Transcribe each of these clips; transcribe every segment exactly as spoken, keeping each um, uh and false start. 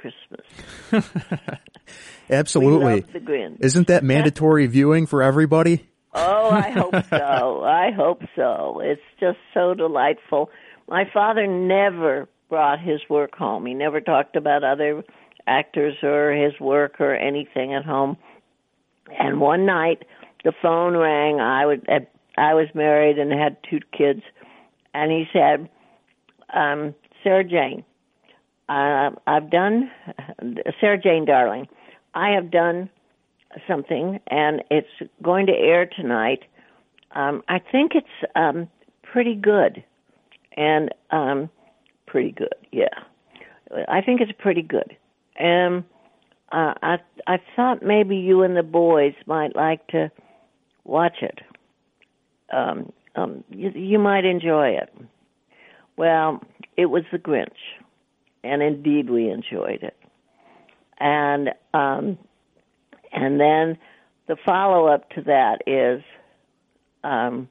Christmas. Absolutely. We love the Grinch. Isn't that mandatory viewing for everybody? Oh, I hope so. I hope so. It's just so delightful. My father never brought his work home. He never talked about other actors or his work or anything at home. And one night, the phone rang. I was, I was married and had two kids. And he said, um, Sarah Jane, uh, I've done, Sarah Jane Darling, I have done something, and it's going to air tonight. Um, I think it's um, pretty good. And um, pretty good, yeah. I think it's pretty good. And uh, I I thought maybe you and the boys might like to watch it. Um, um, you, you might enjoy it. Well, it was The Grinch, and indeed we enjoyed it. And um, and then the follow-up to that is um,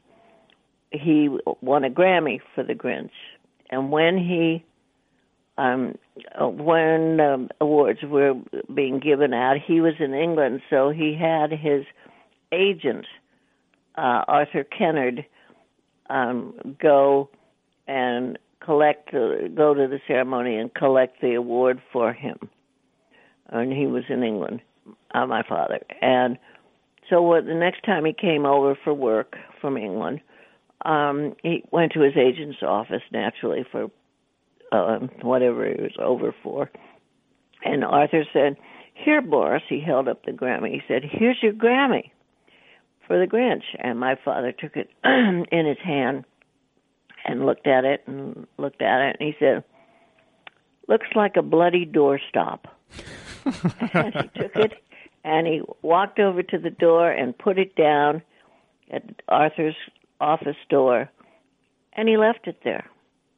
he won a Grammy for The Grinch. And when he, um, when um, awards were being given out, he was in England, so he had his agent, uh, Arthur Kennard, um, go and collect, uh, go to the ceremony and collect the award for him. And he was in England, uh, my father. And so what, the next time he came over for work from England, um, he went to his agent's office, naturally, for uh, whatever he was over for. And Arthur said, here, Boris, he held up the Grammy. He said, here's your Grammy for The Grinch. And my father took it in his hand and looked at it and looked at it. And he said, looks like a bloody doorstop. And he took it and he walked over to the door and put it down at Arthur's office door, and he left it there.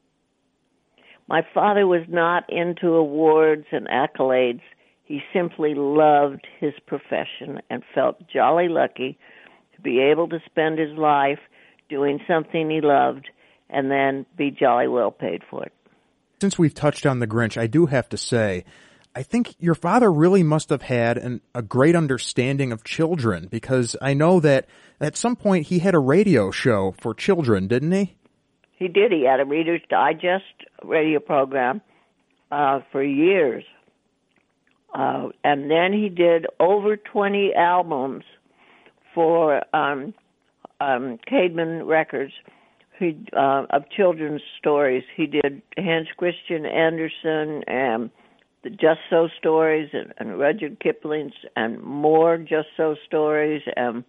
My father was not into awards and accolades. He simply loved his profession and felt jolly lucky to be able to spend his life doing something he loved and then be jolly well paid for it. Since we've touched on The Grinch, I do have to say, I think your father really must have had an, a great understanding of children, because I know that at some point he had a radio show for children, didn't he? He did. He had a Reader's Digest radio program uh, for years. Uh, and then he did over twenty albums for um, um, Caedmon Records he, uh, of children's stories. He did Hans Christian Andersen and the Just So stories and, and Rudyard Kipling's and more Just So stories and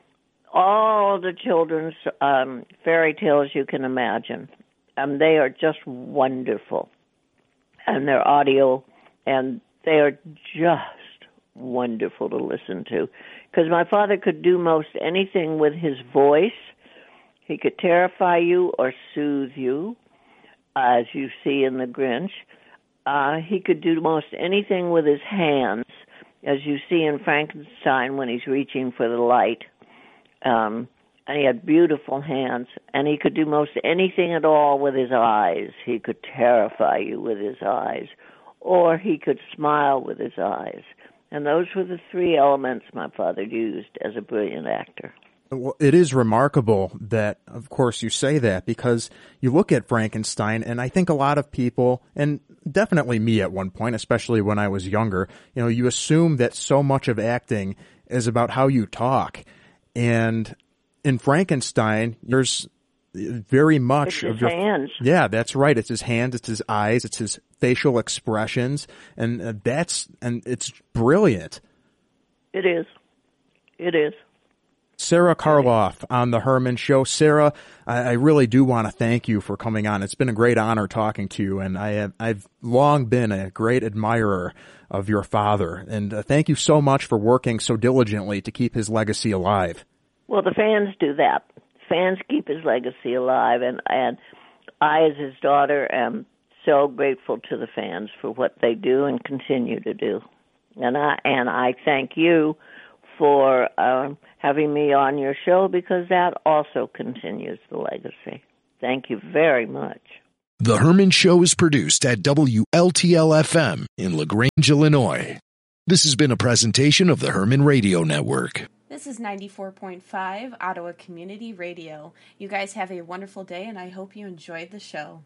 all the children's um, fairy tales you can imagine. And they are just wonderful. And they're audio, and they are just wonderful to listen to. Because my father could do most anything with his voice. He could terrify you or soothe you, as you see in The Grinch. Uh, he could do most anything with his hands, as you see in Frankenstein when he's reaching for the light. Um, and he had beautiful hands. And he could do most anything at all with his eyes. He could terrify you with his eyes, or he could smile with his eyes. And those were the three elements my father used as a brilliant actor. Well, it is remarkable that, of course, you say that, because you look at Frankenstein, and I think a lot of people, and definitely me at one point, especially when I was younger, you know, you assume that so much of acting is about how you talk. And in Frankenstein, there's very much it's of your hands. Yeah, that's right. It's his hands, it's his eyes, it's his facial expressions, and uh, that's and it's brilliant. It is. It is. Sarah Karloff on the Herman Show. Sarah, I, I really do want to thank you for coming on. It's been a great honor talking to you, and I have, I've long been a great admirer of your father. And uh, thank you so much for working so diligently to keep his legacy alive. Well, the fans do that. Fans keep his legacy alive, and, and I, as his daughter, am so grateful to the fans for what they do and continue to do. And I and I thank you for um, having me on your show, because that also continues the legacy. Thank you very much. The Herman Show is produced at W L T L F M in LaGrange, Illinois. This has been a presentation of the Herman Radio Network. This is ninety-four point five Ottawa Community Radio. You guys have a wonderful day, and I hope you enjoyed the show.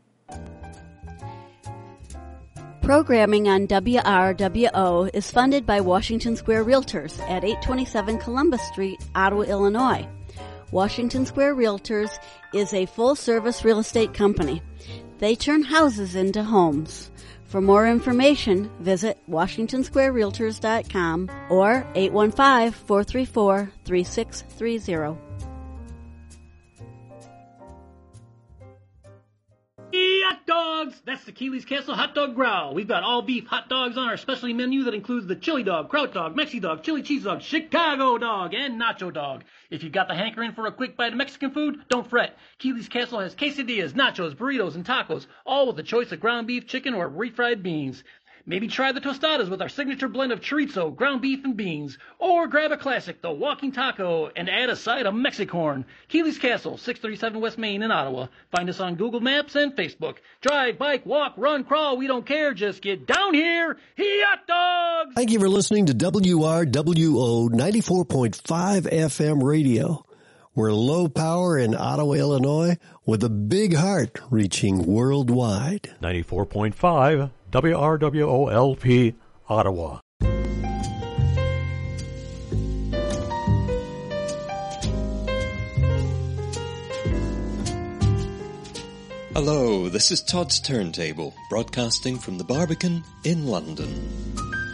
Programming on W R W O is funded by Washington Square Realtors at eight twenty-seven Columbus Street, Ottawa, Illinois. Washington Square Realtors is a full-service real estate company. They turn houses into homes. For more information, visit washington square realtors dot com or eight one five, four three four, three six three zero. Hot dogs! That's the Keeley's Castle Hot Dog Growl. We've got all beef hot dogs on our specialty menu that includes the chili dog, kraut dog, Mexi dog, chili cheese dog, Chicago dog, and nacho dog. If you've got the hankering for a quick bite of Mexican food, don't fret. Keeley's Castle has quesadillas, nachos, burritos, and tacos, all with a choice of ground beef, chicken, or refried beans. Maybe try the tostadas with our signature blend of chorizo, ground beef, and beans. Or grab a classic, the walking taco, and add a side of Mexicorn. Keeley's Castle, six thirty-seven West Main in Ottawa. Find us on Google Maps and Facebook. Drive, bike, walk, run, crawl, we don't care. Just get down here. Hot dogs! Thank you for listening to W R W O ninety-four point five F M radio. We're low power in Ottawa, Illinois, with a big heart reaching worldwide. ninety-four point five W R W O L P, Ottawa. Hello, this is Todd's Turntable, broadcasting from the Barbican in London.